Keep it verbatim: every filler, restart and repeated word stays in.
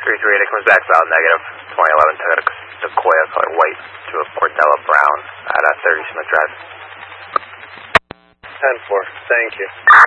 three three eight, it comes back valid negative. twenty eleven Toyota Sequoia, color white, to a Portela Brown at uh, thirty Smith Drive. ten four, thank you.